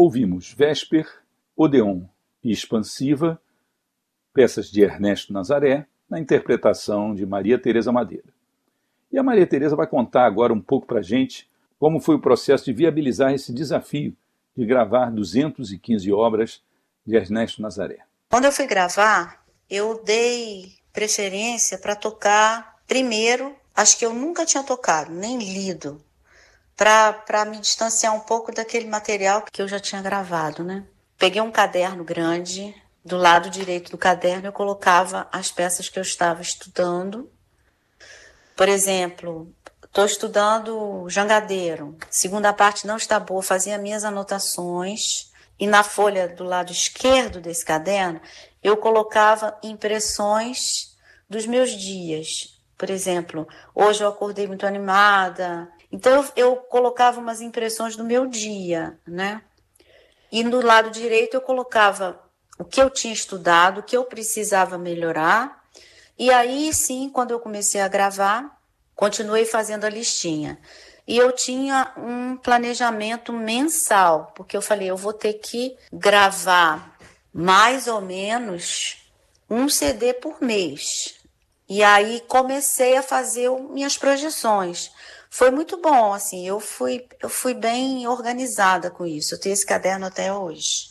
Ouvimos Vésper, Odeon e Expansiva, peças de Ernesto Nazaré, na interpretação de Maria Tereza Madeira. E a Maria Tereza vai contar agora um pouco para a gente como foi o processo de viabilizar esse desafio de gravar 215 obras de Ernesto Nazaré. Quando eu fui gravar, eu dei preferência para tocar primeiro as que eu nunca tinha tocado, nem lido, para me distanciar um pouco daquele material que eu já tinha gravado, né? Peguei um caderno grande, do lado direito do caderno eu colocava as peças que eu estava estudando. Por exemplo, estou estudando Jangadeiro, segunda parte não está boa, fazia minhas anotações, e na folha do lado esquerdo desse caderno eu colocava impressões dos meus dias. Por exemplo, hoje eu acordei muito animada. Então eu colocava umas impressões do meu dia, né? E no lado direito eu colocava o que eu tinha estudado, o que eu precisava melhorar. E aí sim, quando eu comecei a gravar, continuei fazendo a listinha. E eu tinha um planejamento mensal, porque eu falei, eu vou ter que gravar mais ou menos um CD por mês. E aí comecei a fazer minhas projeções. Foi muito bom, assim, eu fui bem organizada com isso. Eu tenho esse caderno até hoje.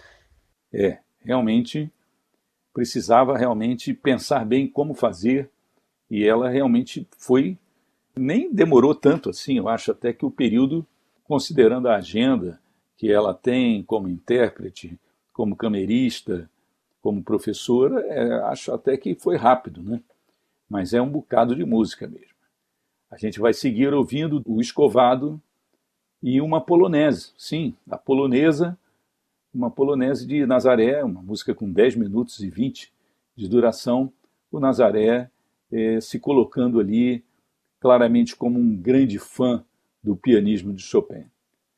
Realmente precisava pensar bem como fazer, e ela realmente foi, nem demorou tanto assim, eu acho até que o período, considerando a agenda que ela tem como intérprete, como camerista, como professora, acho até que foi rápido, né? Mas é um bocado de música mesmo. A gente vai seguir ouvindo o Escovado e uma polonese, sim, a polonesa, uma polonese de Nazaré, uma música com 10 minutos e 20 de duração, o Nazaré se colocando ali claramente como um grande fã do pianismo de Chopin.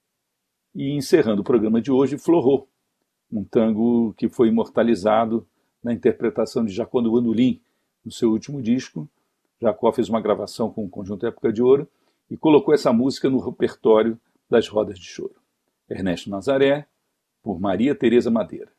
E encerrando o programa de hoje, Florô, um tango que foi imortalizado na interpretação de Jacó do Bandolim, no seu último disco. Jacó fez uma gravação com o Conjunto Época de Ouro e colocou essa música no repertório das rodas de choro. Ernesto Nazaré, por Maria Tereza Madeira.